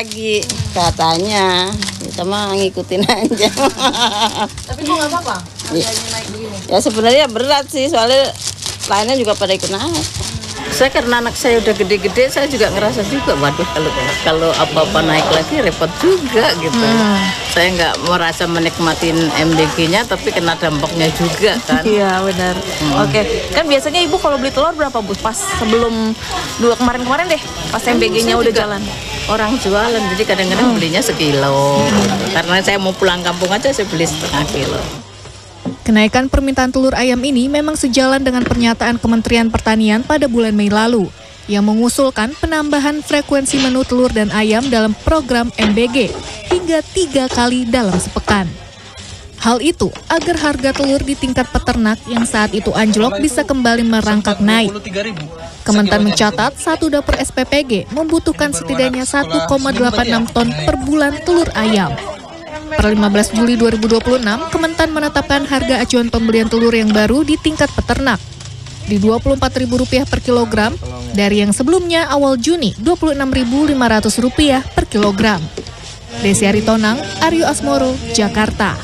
lagi katanya. Kita mah ngikutin aja. Tapi kok nggak apa-apa harganya naik begini? Ya sebenarnya berat sih, soalnya lainnya juga pada ikut naik. Saya karena anak saya udah gede-gede, saya juga ngerasa juga, waduh kalau apa-apa naik lagi repot juga gitu. Saya nggak merasa menikmatin MBG-nya, tapi kena dampaknya juga kan. Iya benar. Oke, kan biasanya ibu kalau beli telur berapa bu? Pas sebelum kemarin deh, pas MBG-nya udah jalan. Orang jualan, jadi kadang-kadang belinya sekilo. Karena saya mau pulang kampung aja, saya beli setengah kilo. Kenaikan permintaan telur ayam ini memang sejalan dengan pernyataan Kementerian Pertanian pada bulan Mei lalu yang mengusulkan penambahan frekuensi menu telur dan ayam dalam program MBG hingga 3 kali dalam sepekan. Hal itu agar harga telur di tingkat peternak yang saat itu anjlok bisa kembali merangkak naik. Kementan mencatat satu dapur SPPG membutuhkan setidaknya 1,86 ton per bulan telur ayam. Per 15 Juli 2026, Kementan menetapkan harga acuan pembelian telur yang baru di tingkat peternak di Rp24.000 per kilogram dari yang sebelumnya awal Juni Rp26.500 per kilogram. Desi Aritonang, Aryo Asmoro, Jakarta.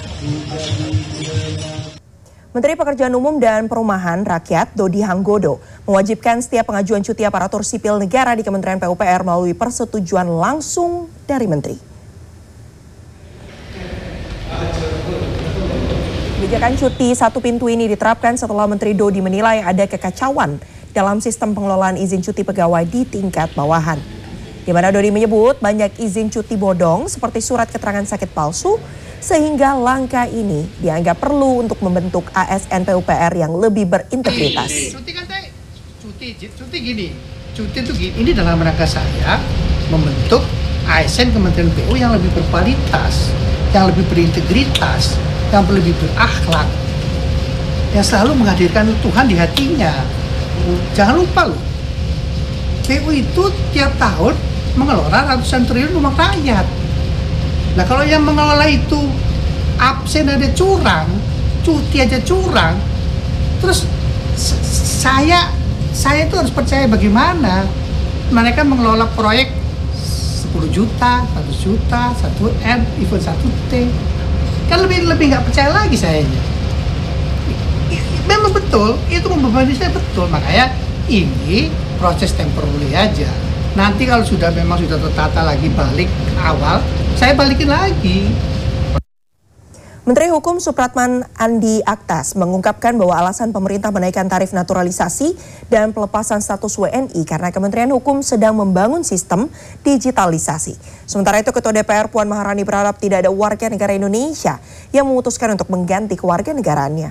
Menteri Pekerjaan Umum dan Perumahan Rakyat Dodi Hanggodo mewajibkan setiap pengajuan cuti aparatur sipil negara di Kementerian PUPR melalui persetujuan langsung dari Menteri. Kebijakan cuti satu pintu ini diterapkan setelah Menteri Dodi menilai ada kekacauan dalam sistem pengelolaan izin cuti pegawai di tingkat bawahan. Di mana Dodi menyebut banyak izin cuti bodong seperti surat keterangan sakit palsu, sehingga langkah ini dianggap perlu untuk membentuk ASN PUPR yang lebih berintegritas. Cuti gini, cuti itu gini, ini dalam rangka saya membentuk ASN Kementerian PU yang lebih berkualitas, yang lebih berintegritas, yang lebih berakhlak, yang selalu menghadirkan Tuhan di hatinya. Jangan lupa loh, PU itu tiap tahun mengelola ratusan triliun uang rakyat. Nah kalau yang mengelola itu absen ada curang, cuti aja curang, terus saya itu harus percaya bagaimana mereka mengelola proyek 10 juta, 100 juta, 1M, even 1T. Kan lebih nggak percaya lagi sayanya. Memang betul, itu membebani saya betul. Makanya ini proses temporary aja. Nanti kalau memang sudah tertata lagi balik ke awal, saya balikin lagi. Menteri Hukum Supratman Andi Aktas mengungkapkan bahwa alasan pemerintah menaikkan tarif naturalisasi dan pelepasan status WNI karena Kementerian Hukum sedang membangun sistem digitalisasi. Sementara itu Ketua DPR Puan Maharani berharap tidak ada warga negara Indonesia yang memutuskan untuk mengganti kewarganegaraannya.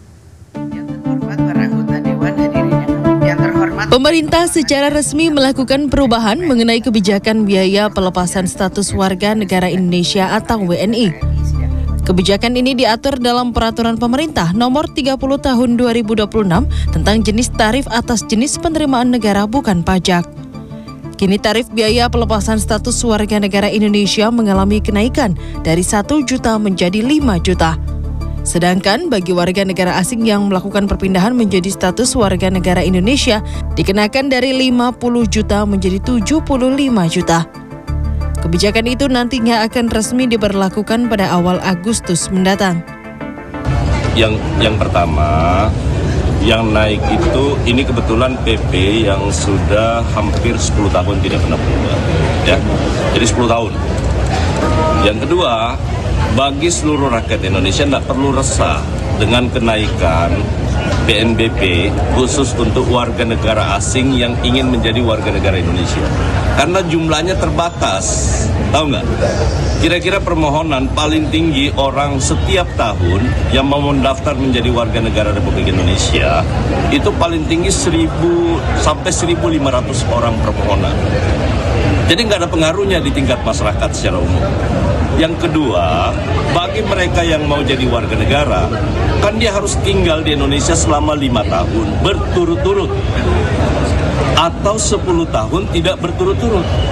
Pemerintah secara resmi melakukan perubahan mengenai kebijakan biaya pelepasan status warga negara Indonesia atau WNI. Kebijakan ini diatur dalam Peraturan Pemerintah Nomor 30 Tahun 2026 tentang jenis tarif atas jenis penerimaan negara bukan pajak. Kini tarif biaya pelepasan status warga negara Indonesia mengalami kenaikan dari 1 juta menjadi 5 juta. Sedangkan bagi warga negara asing yang melakukan perpindahan menjadi status warga negara Indonesia dikenakan dari 50 juta menjadi 75 juta. Kebijakan itu nantinya akan resmi diberlakukan pada awal Agustus mendatang. Yang pertama, yang naik itu ini kebetulan PP yang sudah hampir 10 tahun tidak pernah berubah, ya. Jadi 10 tahun. Yang kedua, bagi seluruh rakyat Indonesia tidak perlu resah dengan kenaikan PNBP khusus untuk warga negara asing yang ingin menjadi warga negara Indonesia. Karena jumlahnya terbatas, tahu nggak? Kira-kira permohonan paling tinggi orang setiap tahun yang mau mendaftar menjadi warga negara Republik Indonesia itu paling tinggi 1.000 sampai 1.500 orang permohonan. Jadi nggak ada pengaruhnya di tingkat masyarakat secara umum. Yang kedua, bagi mereka yang mau jadi warga negara, kan dia harus tinggal di Indonesia selama 5 tahun berturut-turut atau 10 tahun tidak berturut-turut.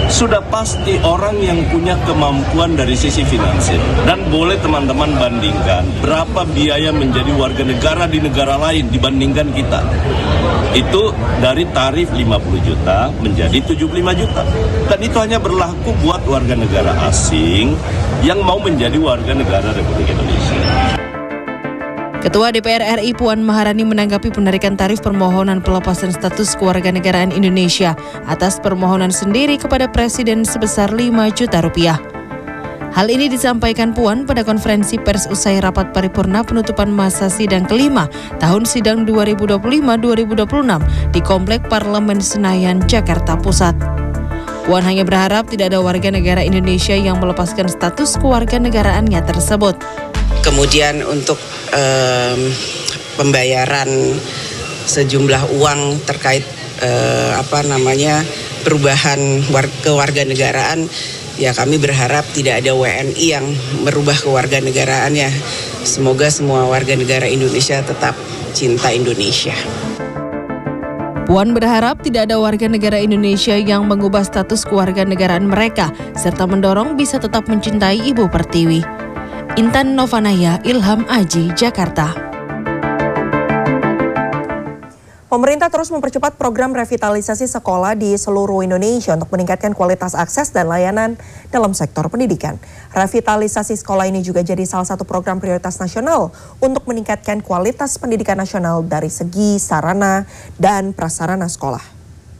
sudah pasti orang yang punya kemampuan dari sisi finansial. Dan boleh teman-teman bandingkan berapa biaya menjadi warga negara di negara lain dibandingkan kita. Itu dari tarif 50 juta menjadi 75 juta. Dan itu hanya berlaku buat warga negara asing yang mau menjadi warga negara Republik Indonesia. Ketua DPR RI Puan Maharani menanggapi penarikan tarif permohonan pelepasan status kewarganegaraan Indonesia atas permohonan sendiri kepada Presiden sebesar 5 juta rupiah. Hal ini disampaikan Puan pada konferensi pers usai rapat paripurna penutupan masa sidang kelima tahun sidang 2025-2026 di Komplek Parlemen Senayan, Jakarta Pusat. Puan hanya berharap tidak ada warga negara Indonesia yang melepaskan status kewarganegaraannya tersebut. Kemudian untuk pembayaran sejumlah uang terkait perubahan kewarganegaraan, ya kami berharap tidak ada WNI yang merubah kewarganegaraannya. Semoga semua warga negara Indonesia tetap cinta Indonesia. Puan berharap tidak ada warga negara Indonesia yang mengubah status kewarganegaraan mereka serta mendorong bisa tetap mencintai Ibu Pertiwi. Intan Novanaya, Ilham Aji, Jakarta. Pemerintah terus mempercepat program revitalisasi sekolah di seluruh Indonesia untuk meningkatkan kualitas akses dan layanan dalam sektor pendidikan. Revitalisasi sekolah ini juga jadi salah satu program prioritas nasional untuk meningkatkan kualitas pendidikan nasional dari segi sarana dan prasarana sekolah.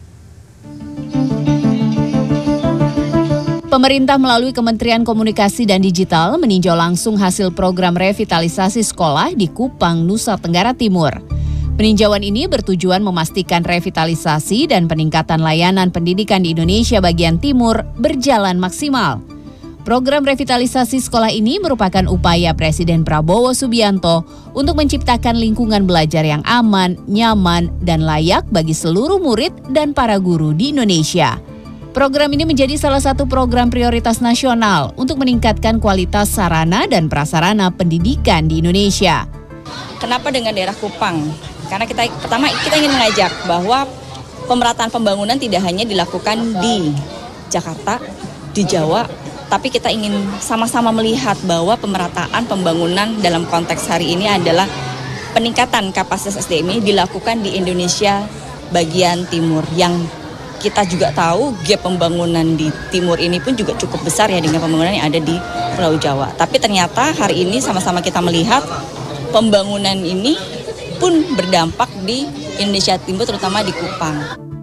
Pemerintah melalui Kementerian Komunikasi dan Digital meninjau langsung hasil program revitalisasi sekolah di Kupang, Nusa Tenggara Timur. Peninjauan ini bertujuan memastikan revitalisasi dan peningkatan layanan pendidikan di Indonesia bagian timur berjalan maksimal. Program revitalisasi sekolah ini merupakan upaya Presiden Prabowo Subianto untuk menciptakan lingkungan belajar yang aman, nyaman, dan layak bagi seluruh murid dan para guru di Indonesia. Program ini menjadi salah satu program prioritas nasional untuk meningkatkan kualitas sarana dan prasarana pendidikan di Indonesia. Kenapa dengan daerah Kupang? Karena kita ingin mengajak bahwa pemerataan pembangunan tidak hanya dilakukan di Jakarta, di Jawa, tapi kita ingin sama-sama melihat bahwa pemerataan pembangunan dalam konteks hari ini adalah peningkatan kapasitas SDM ini dilakukan di Indonesia bagian timur yang kita juga tahu gap pembangunan di timur ini pun juga cukup besar ya dengan pembangunan yang ada di Pulau Jawa. Tapi ternyata hari ini sama-sama kita melihat pembangunan ini pun berdampak di Indonesia Timur terutama di Kupang.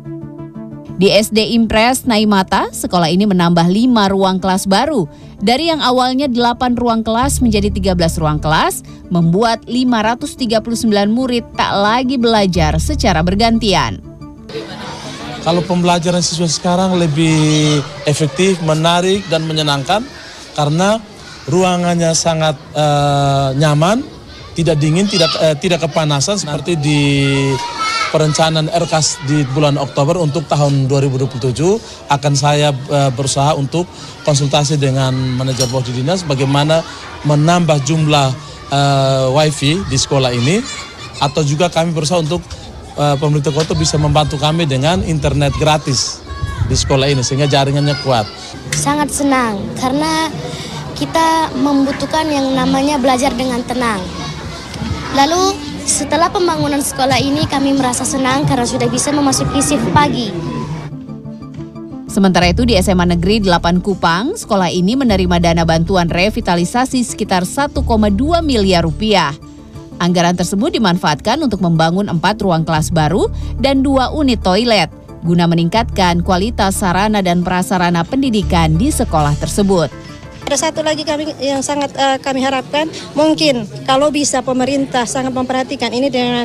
Di SD Impres Naimata, sekolah ini menambah 5 ruang kelas baru. Dari yang awalnya 8 ruang kelas menjadi 13 ruang kelas, membuat 539 murid tak lagi belajar secara bergantian. Kalau pembelajaran siswa sekarang lebih efektif, menarik, dan menyenangkan karena ruangannya sangat nyaman, tidak dingin, tidak kepanasan seperti di perencanaan RKAS di bulan Oktober untuk tahun 2027 akan saya berusaha untuk konsultasi dengan manajer bawah dinas bagaimana menambah jumlah wifi di sekolah ini, atau juga kami berusaha untuk pemerintah kota bisa membantu kami dengan internet gratis di sekolah ini sehingga jaringannya kuat. Sangat senang karena kita membutuhkan yang namanya belajar dengan tenang. Lalu setelah pembangunan sekolah ini kami merasa senang karena sudah bisa memasuki shift pagi. Sementara itu di SMA Negeri 8 Kupang, sekolah ini menerima dana bantuan revitalisasi sekitar 1,2 miliar rupiah. Anggaran tersebut dimanfaatkan untuk membangun 4 ruang kelas baru dan 2 unit toilet, guna meningkatkan kualitas sarana dan prasarana pendidikan di sekolah tersebut. Ada satu lagi yang sangat kami harapkan, mungkin kalau bisa pemerintah sangat memperhatikan ini dengan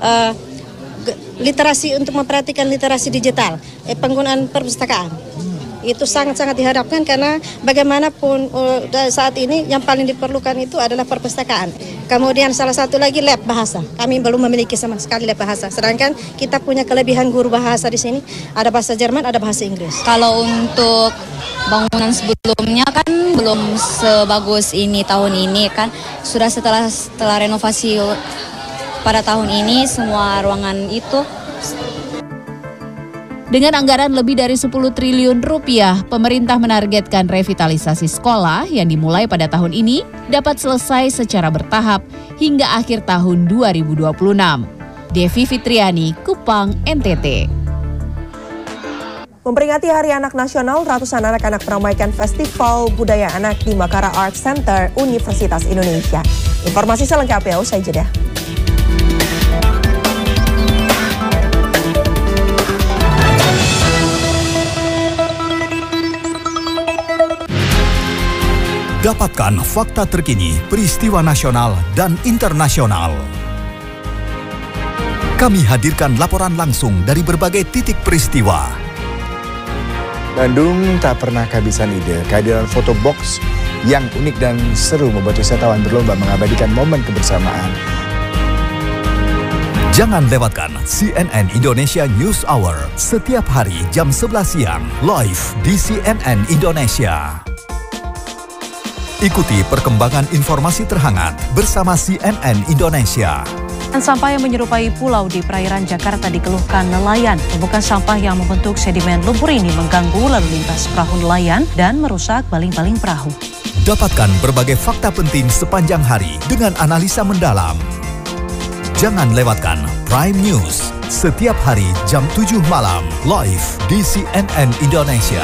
literasi, untuk memperhatikan literasi digital, penggunaan perpustakaan. Itu sangat-sangat diharapkan karena bagaimanapun saat ini yang paling diperlukan itu adalah perpustakaan. Kemudian salah satu lagi lab bahasa. Kami belum memiliki sama sekali lab bahasa. Sedangkan kita punya kelebihan guru bahasa di sini. Ada bahasa Jerman, ada bahasa Inggris. Kalau untuk bangunan sebelumnya kan belum sebagus ini tahun ini kan. Sudah setelah renovasi pada tahun ini semua ruangan itu. Dengan anggaran lebih dari 10 triliun rupiah, pemerintah menargetkan revitalisasi sekolah yang dimulai pada tahun ini dapat selesai secara bertahap hingga akhir tahun 2026. Devi Fitriani, Kupang, NTT. Memperingati Hari Anak Nasional, ratusan anak-anak meramaikan Festival Budaya Anak di Makara Art Center Universitas Indonesia. Informasi selengkapnya usai jeda. Dapatkan fakta terkini, peristiwa nasional dan internasional. Kami hadirkan laporan langsung dari berbagai titik peristiwa. Bandung tak pernah kehabisan ide. Kehadiran foto box yang unik dan seru membuat wisatawan berlomba mengabadikan momen kebersamaan. Jangan lewatkan CNN Indonesia News Hour setiap hari jam 11 siang live di CNN Indonesia. Ikuti perkembangan informasi terhangat bersama CNN Indonesia. Sampah yang menyerupai pulau di perairan Jakarta dikeluhkan nelayan. Tumpukan sampah yang membentuk sedimen lumpur ini mengganggu lalu lintas perahu nelayan dan merusak baling-baling perahu. Dapatkan berbagai fakta penting sepanjang hari dengan analisa mendalam. Jangan lewatkan Prime News setiap hari jam 7 malam live di CNN Indonesia.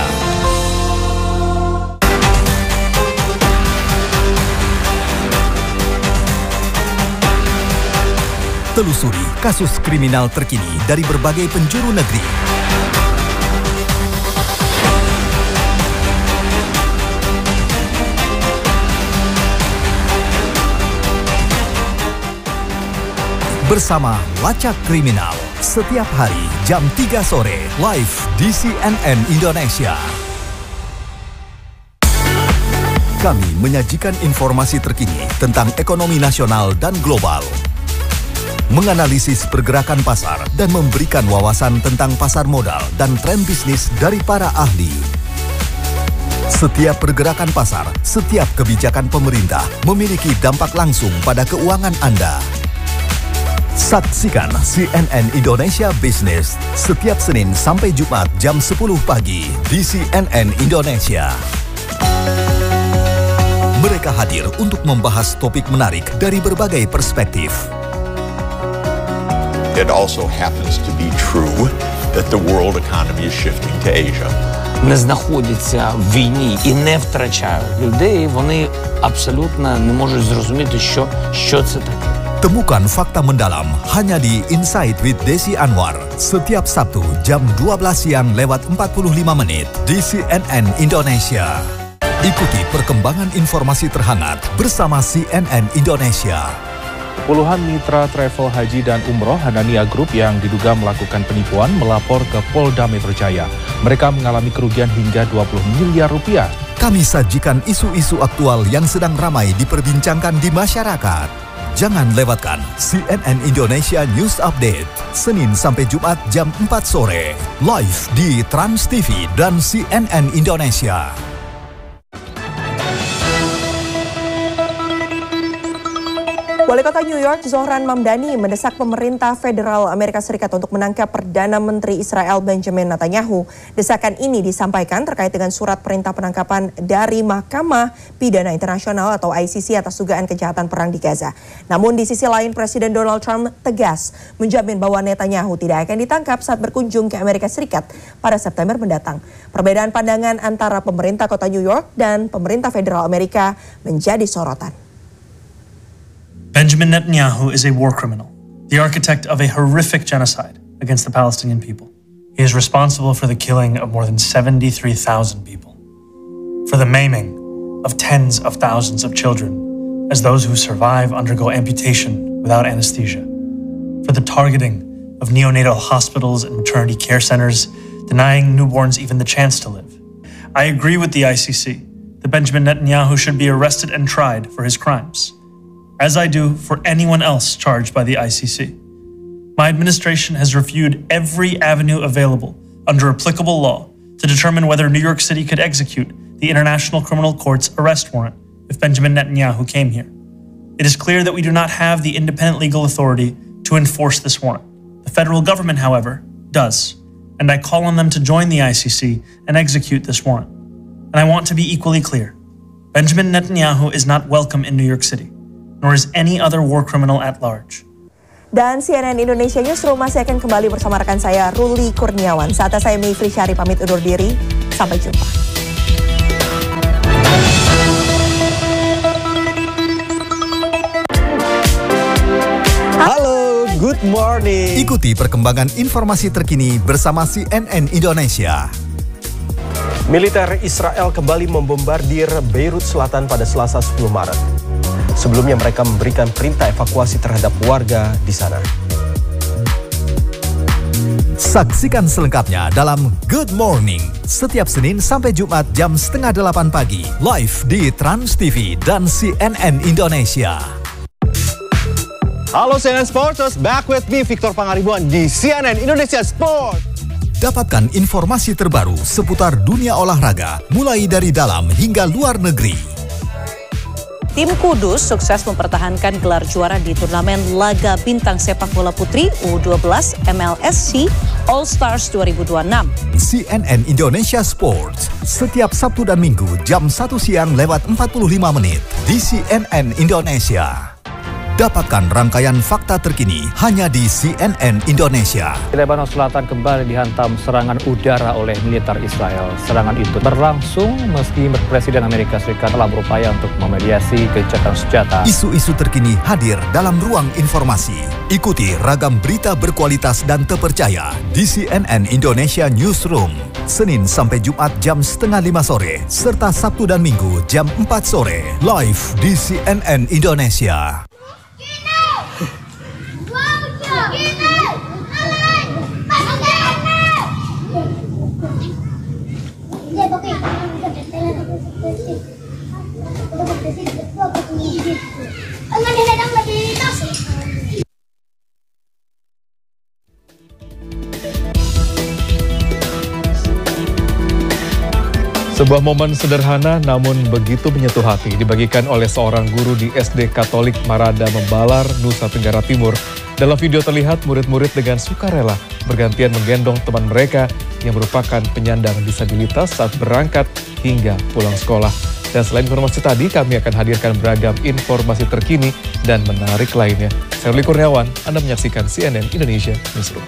Telusuri kasus kriminal terkini dari berbagai penjuru negeri. Bersama Lacak Kriminal setiap hari jam 3 sore live di CNN Indonesia. Kami menyajikan informasi terkini tentang ekonomi nasional dan global, menganalisis pergerakan pasar dan memberikan wawasan tentang pasar modal dan tren bisnis dari para ahli. Setiap pergerakan pasar, setiap kebijakan pemerintah memiliki dampak langsung pada keuangan Anda. Saksikan CNN Indonesia Business setiap Senin sampai Jumat jam 10 pagi di CNN Indonesia. Mereka hadir untuk membahas topik menarik dari berbagai perspektif. It also happens to be true that the world economy is shifting to Asia. Не знаходяться в війні і не втрачають людей, вони абсолютно не можуть зрозуміти, що це таке. Temukan fakta mendalam hanya di Insight with Desi Anwar setiap Sabtu jam 12 siang lewat 45 menit di CNN Indonesia. Ikuti perkembangan informasi terhangat bersama CNN Indonesia. Puluhan mitra travel haji dan umroh Hanania Group yang diduga melakukan penipuan melapor ke Polda Metro Jaya. Mereka mengalami kerugian hingga 20 miliar rupiah. Kami sajikan isu-isu aktual yang sedang ramai diperbincangkan di masyarakat. Jangan lewatkan CNN Indonesia News Update, Senin sampai Jumat jam 4 sore, live di Trans TV dan CNN Indonesia. Wali Kota New York, Zohran Mamdani, mendesak pemerintah federal Amerika Serikat untuk menangkap Perdana Menteri Israel Benjamin Netanyahu. Desakan ini disampaikan terkait dengan surat perintah penangkapan dari Mahkamah Pidana Internasional atau ICC atas dugaan kejahatan perang di Gaza. Namun di sisi lain, Presiden Donald Trump tegas menjamin bahwa Netanyahu tidak akan ditangkap saat berkunjung ke Amerika Serikat pada September mendatang. Perbedaan pandangan antara pemerintah Kota New York dan pemerintah federal Amerika menjadi sorotan. Benjamin Netanyahu is a war criminal, the architect of a horrific genocide against the Palestinian people. He is responsible for the killing of more than 73,000 people, for the maiming of tens of thousands of children, as those who survive undergo amputation without anesthesia, for the targeting of neonatal hospitals and maternity care centers, denying newborns even the chance to live. I agree with the ICC that Benjamin Netanyahu should be arrested and tried for his crimes, as I do for anyone else charged by the ICC. My administration has reviewed every avenue available under applicable law to determine whether New York City could execute the International Criminal Court's arrest warrant if Benjamin Netanyahu came here. It is clear that we do not have the independent legal authority to enforce this warrant. The federal government, however, does. and I call on them to join the ICC and execute this warrant. And I want to be equally clear. Benjamin Netanyahu is not welcome in New York City, nor is any other war criminal at large. Dan CNN Indonesia Newsroom masih akan kembali bersama rekan saya Ruli Kurniawan. Saatnya saya Mayfri Syari pamit undur diri. Sampai jumpa. Halo, good morning. Ikuti perkembangan informasi terkini bersama CNN Indonesia. Militer Israel kembali membombardir Beirut Selatan pada Selasa 10 Maret. Sebelumnya mereka memberikan perintah evakuasi terhadap warga di sana. Saksikan selengkapnya dalam Good Morning setiap Senin sampai Jumat jam 7:30 pagi live di Trans TV dan CNN Indonesia. Halo CNN Sporters, back with me Victor Pangaribuan di CNN Indonesia Sport. Dapatkan informasi terbaru seputar dunia olahraga, mulai dari dalam hingga luar negeri. Tim Kudus sukses mempertahankan gelar juara di turnamen laga bintang sepak bola putri U12 MLSC All Stars 2026. CNN Indonesia Sports, setiap Sabtu dan Minggu jam 1 siang lewat 45 menit di CNN Indonesia. Dapatkan rangkaian fakta terkini hanya di CNN Indonesia. Lebanon Selatan kembali dihantam serangan udara oleh militer Israel. Serangan itu berlangsung meski Presiden Amerika Serikat telah berupaya untuk memediasi gencatan senjata. Isu-isu terkini hadir dalam ruang informasi. Ikuti ragam berita berkualitas dan terpercaya di CNN Indonesia Newsroom. Senin sampai Jumat jam 4:30 sore, serta Sabtu dan Minggu jam 4 sore. Live di CNN Indonesia. Sebuah momen sederhana namun begitu menyentuh hati dibagikan oleh seorang guru di SD Katolik Marada Membalar, Nusa Tenggara Timur. Dalam video terlihat murid-murid dengan sukarela bergantian menggendong teman mereka yang merupakan penyandang disabilitas saat berangkat hingga pulang sekolah. Dan selain informasi tadi, kami akan hadirkan beragam informasi terkini dan menarik lainnya. Saya Ruli Kurniawan, Anda menyaksikan CNN Indonesia Newsroom.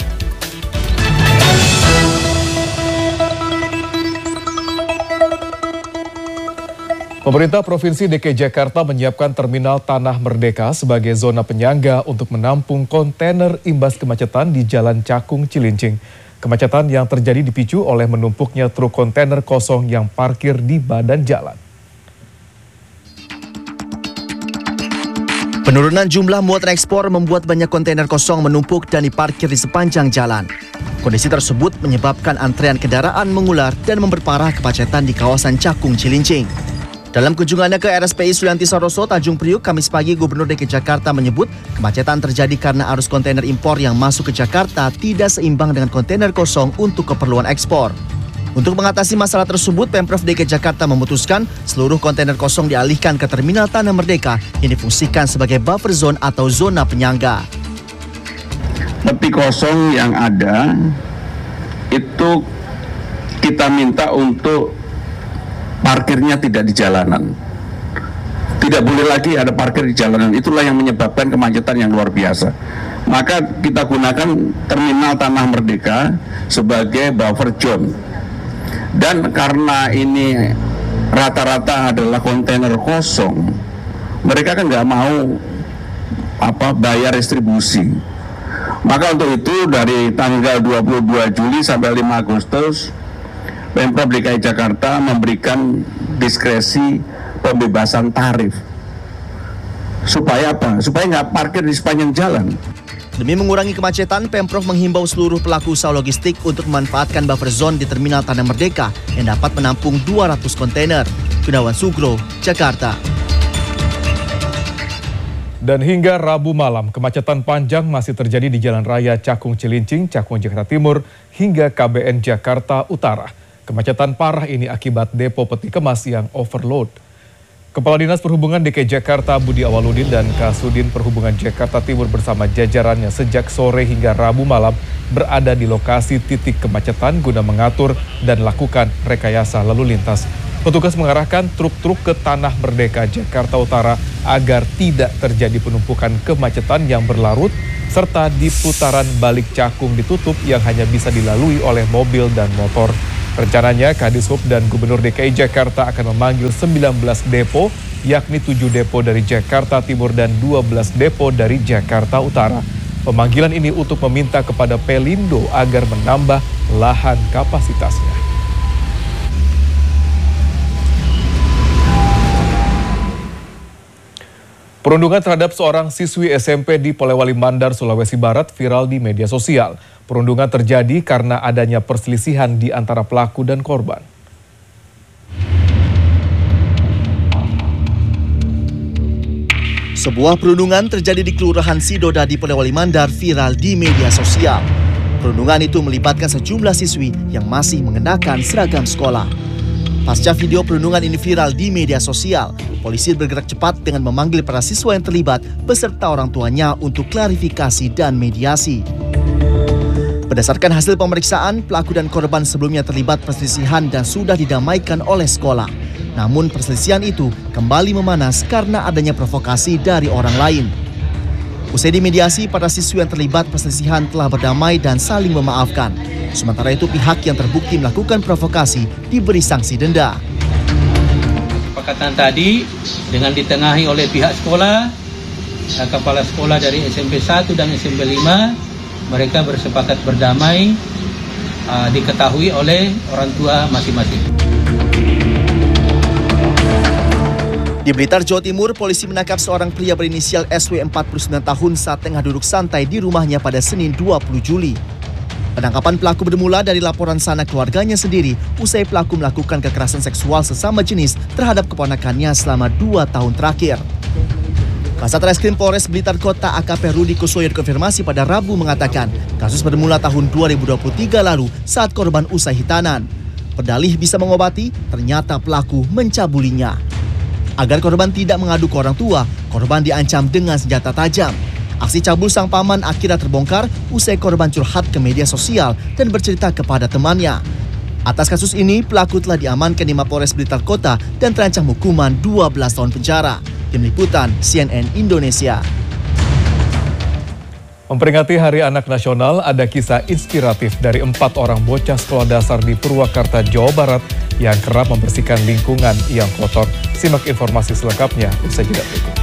Pemerintah Provinsi DKI Jakarta menyiapkan terminal Tanah Merdeka sebagai zona penyangga untuk menampung kontainer imbas kemacetan di Jalan Cakung Cilincing. Kemacetan yang terjadi dipicu oleh menumpuknya truk kontainer kosong yang parkir di badan jalan. Penurunan jumlah muatan ekspor membuat banyak kontainer kosong menumpuk dan diparkir di sepanjang jalan. Kondisi tersebut menyebabkan antrean kendaraan mengular dan memperparah kemacetan di kawasan Cakung Cilincing. Dalam kunjungannya ke RSPI Sulianti Saroso, Tanjung Priuk, Kamis pagi, Gubernur DKI Jakarta menyebut kemacetan terjadi karena arus kontainer impor yang masuk ke Jakarta tidak seimbang dengan kontainer kosong untuk keperluan ekspor. Untuk mengatasi masalah tersebut, Pemprov DKI Jakarta memutuskan seluruh kontainer kosong dialihkan ke Terminal Tanah Merdeka yang difungsikan sebagai buffer zone atau zona penyangga. Tepi kosong yang ada itu kita minta untuk parkirnya tidak di jalanan. Tidak boleh lagi ada parkir di jalanan. Itulah yang menyebabkan kemacetan yang luar biasa. Maka kita gunakan Terminal Tanah Merdeka sebagai buffer zone. Dan karena ini rata-rata adalah kontainer kosong, mereka kan nggak mau bayar distribusi. Maka untuk itu dari tanggal 22 Juli sampai 5 Agustus Pemprov DKI Jakarta memberikan diskresi pembebasan tarif. Supaya apa? Supaya nggak parkir di sepanjang jalan. Demi mengurangi kemacetan, Pemprov menghimbau seluruh pelaku usaha logistik untuk memanfaatkan buffer zone di Terminal Tanah Merdeka yang dapat menampung 200 kontainer. Gunawan Sugro, Jakarta. Dan hingga Rabu malam, kemacetan panjang masih terjadi di Jalan Raya Cakung Cilincing, Cakung Jakarta Timur, hingga KBN Jakarta Utara. Kemacetan parah ini akibat depo peti kemas yang overload. Kepala Dinas Perhubungan DKI Jakarta Budi Awaludin dan Kasudin Perhubungan Jakarta Timur bersama jajarannya sejak sore hingga Rabu malam berada di lokasi titik kemacetan guna mengatur dan lakukan rekayasa lalu lintas. Petugas mengarahkan truk-truk ke Tanah Merdeka Jakarta Utara agar tidak terjadi penumpukan kemacetan yang berlarut serta di putaran balik Cakung ditutup yang hanya bisa dilalui oleh mobil dan motor. Rencananya Kadishub dan Gubernur DKI Jakarta akan memanggil 19 depo, yakni 7 depo dari Jakarta Timur dan 12 depo dari Jakarta Utara. Pemanggilan ini untuk meminta kepada Pelindo agar menambah lahan kapasitasnya. Perundungan terhadap seorang siswi SMP di Polewali Mandar, Sulawesi Barat viral di media sosial. Perundungan terjadi karena adanya perselisihan di antara pelaku dan korban. Sebuah perundungan terjadi di Kelurahan Sidoda di Polewali Mandar viral di media sosial. Perundungan itu melibatkan sejumlah siswi yang masih mengenakan seragam sekolah. Pasca video perundungan ini viral di media sosial, polisi bergerak cepat dengan memanggil para siswa yang terlibat beserta orang tuanya untuk klarifikasi dan mediasi. Berdasarkan hasil pemeriksaan, pelaku dan korban sebelumnya terlibat perselisihan dan sudah didamaikan oleh sekolah. Namun perselisihan itu kembali memanas karena adanya provokasi dari orang lain. Usai dimediasi, para siswa yang terlibat perselisihan telah berdamai dan saling memaafkan. Sementara itu pihak yang terbukti melakukan provokasi diberi sanksi denda. Kesepakatan tadi dengan ditengahi oleh pihak sekolah, kepala sekolah dari SMP 1 dan SMP 5, mereka bersepakat berdamai, diketahui oleh orang tua masing-masing. Di Blitar, Jawa Timur, polisi menangkap seorang pria berinisial SW 49 tahun saat tengah duduk santai di rumahnya pada Senin 20 Juli. Penangkapan pelaku bermula dari laporan sanak keluarganya sendiri usai pelaku melakukan kekerasan seksual sesama jenis terhadap keponakannya selama 2 tahun terakhir. Kasat Reskrim Polres Blitar Kota AKP Rudi Kusoyo dikonfirmasi pada Rabu mengatakan kasus bermula tahun 2023 lalu saat korban usai hitanan. Berdalih bisa mengobati, ternyata pelaku mencabulinya. Agar korban tidak mengadu ke orang tua, korban diancam dengan senjata tajam. Aksi cabul sang paman akhirnya terbongkar usai korban curhat ke media sosial dan bercerita kepada temannya. Atas kasus ini, pelaku telah diamankan di Mapolres Blitar Kota dan terancam hukuman 12 tahun penjara. Tim Liputan CNN Indonesia. Memperingati Hari Anak Nasional, ada kisah inspiratif dari 4 orang bocah sekolah dasar di Purwakarta, Jawa Barat yang kerap membersihkan lingkungan yang kotor. Simak informasi selengkapnya usai jeda berikut.